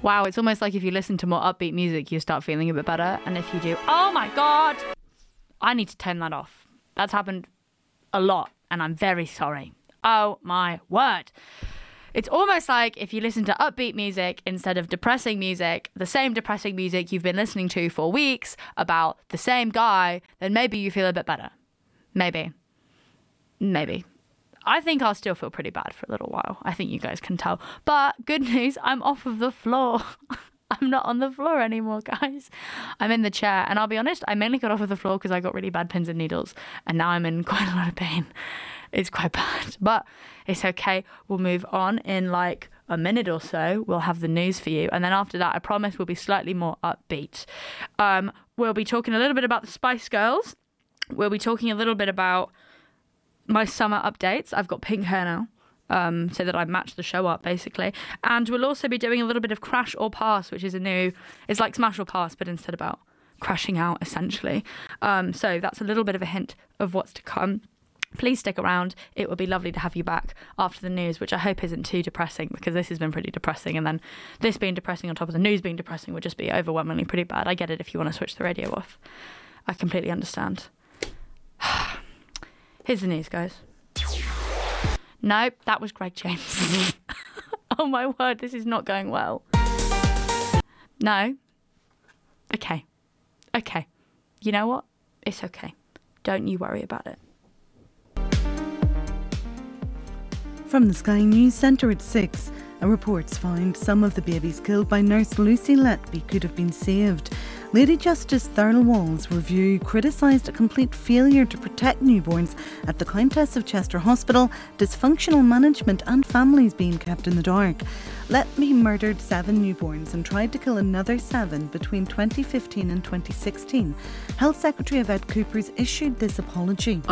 Wow, it's almost like if you listen to more upbeat music, you start feeling a bit better. And if you do, oh my God, I need to turn that off. That's happened a lot, and I'm very sorry. Oh my word. It's almost like if you listen to upbeat music instead of depressing music, the same depressing music you've been listening to for weeks about the same guy, then maybe you feel a bit better. Maybe. I think I'll still feel pretty bad for a little while. I think you guys can tell. But good news, I'm off of the floor. I'm not on the floor anymore, guys. I'm in the chair. And I'll be honest, I mainly got off of the floor because I got really bad pins and needles. And now I'm in quite a lot of pain. It's quite bad. But it's okay. We'll move on in like a minute or so. We'll have the news for you. And then after that, I promise we'll be slightly more upbeat. We'll be talking a little bit about the Spice Girls. We'll be talking a little bit about my summer updates. I've got pink hair now, so that I match the show up, basically. And we'll also be doing a little bit of Crash or Pass, which is it's like Smash or Pass, but instead about crashing out, essentially. So that's a little bit of a hint of what's to come. Please stick around. It would be lovely to have you back after the news, which I hope isn't too depressing, because this has been pretty depressing. And then this being depressing on top of the news being depressing would just be overwhelmingly pretty bad. I get it if you want to switch the radio off. I completely understand. Here's the news, guys. Nope, that was Greg James. Oh my word, this is not going well. No. Okay. You know what? It's okay. Don't you worry about it. From the Sky News Centre at 6, reports find some of the babies killed by nurse Lucy Letby could have been saved. Lady Justice Thurl Wall's review criticised a complete failure to protect newborns at the Countess of Chester Hospital, dysfunctional management and families being kept in the dark. Letby murdered 7 newborns and tried to kill another 7 between 2015 and 2016. Health Secretary Yvette Coopers issued this apology.